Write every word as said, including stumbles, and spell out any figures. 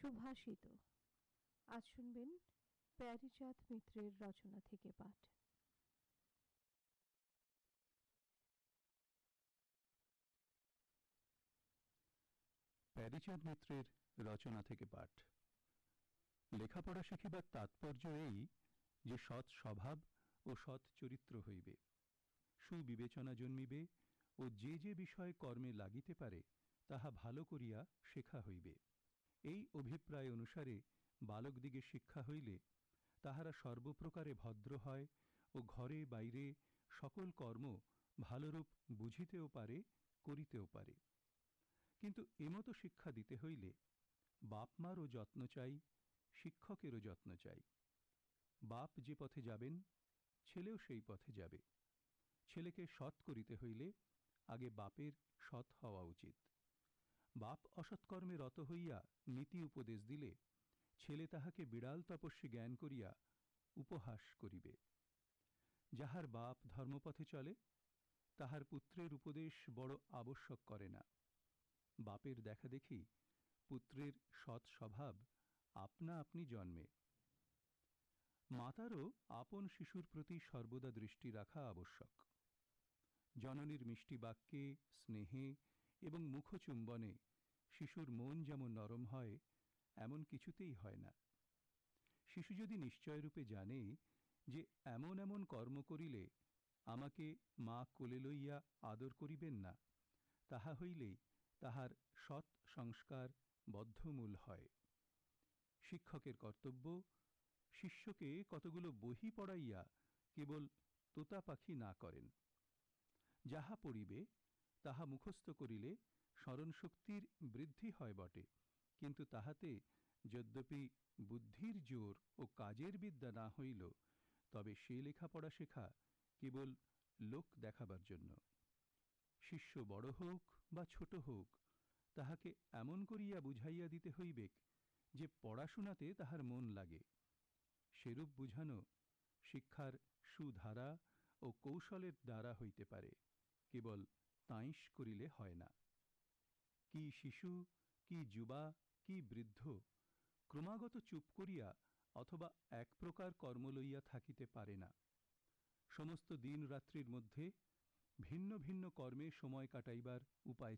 সুভাষিত। আজ শুনবেন প্যারীচাঁদ মিত্রের রচনা থেকে পাঠ। প্যারীচাঁদ মিত্রের রচনা থেকে পাঠ। লেখাপড়া শিখিবার তাৎপর্য এই যে সৎ স্বভাব ও সৎ চরিত্র হইবে, সুবিবেচনা জন্মিবে ও যে যে বিষয়ে কর্মে লাগিতে পারে তাহা ভালো করিয়া শেখা হইবে। এই অভিপ্রায় অনুসারে বালকদিগে শিক্ষা হইলে তাহারা সর্বপ্রকারে ভদ্র হয় ও ঘরে বাইরে সকল কর্ম ভালোরূপ বুঝিতেও পারে, করিতেও পারে। কিন্তু এমতো শিক্ষা দিতে হইলে বাপ মারও যত্ন চাই, শিক্ষকেরও যত্ন চাই। বাপ যে পথে যাবেন, ছেলেও সেই পথে যাবে। ছেলেকে সৎ করিতে হইলে আগে বাপের সৎ হওয়া উচিত। বাপ অসৎকর্মে রত হইয়া নীতি উপদেশ দিলে ছেলে তাহাকে বিড়াল তপস্বী জ্ঞান করিয়া উপহাস করিবে। যাহার বাপ ধর্মপথে চলে তাহার পুত্রের উপদেশ বড় আবশ্যক করে না। বাপের দেখা দেখি পুত্রের সৎ স্বভাব আপনা আপনি জন্মে। মাতারও আপন শিশুর প্রতি সর্বদা দৃষ্টি রাখা আবশ্যক। জননীর মিষ্টি বাক্যে, স্নেহে এবং মুখচুম্বনে শিশুর মন যেমন নরম হয়, এমন কিছুতেই হয় না। শিশু যদি নিশ্চয়রূপে জানে যে এমন এমন কর্ম করিলে আমাকে মা কোলে লইয়া আদর করিবেন না, তাহা হইলেই তাহার সৎ সংস্কার বদ্ধমূল হয়। শিক্ষকের কর্তব্য শিষ্যকে কতগুলো বহি পড়াইয়া কেবল তোতা পাখি না করেন। যাহা পড়িবে তাহা মুখস্থ করিলে স্মরণশক্তির বৃদ্ধি হয় বটে, কিন্তু তাহাতে যদ্যপি বুদ্ধির জোর ও কাজের বিদ্যা না হইল, তবে সে লেখাপড়া শেখা কেবল লোক দেখাবার জন্য। শিষ্য বড় হোক বা ছোট হোক, তাহাকে এমন করিয়া বুঝাইয়া দিতে হইবে যে পড়াশুনাতে তাহার মন লাগে। সেরূপ বুঝানো শিক্ষার সুধারা ও কৌশলের দ্বারা হইতে পারে, কেবল তাইশ করিলে হয় না। কি শিশু, কি যুবা, কি বৃদ্ধ ক্রমাগত চুপ করিয়া অথবা এক প্রকার কর্ম লইয়া থাকিতে পারে না। সমস্ত দিন রাত্রির মধ্যে ভিন্ন ভিন্ন কর্মে সময় কাটাইবার উপায়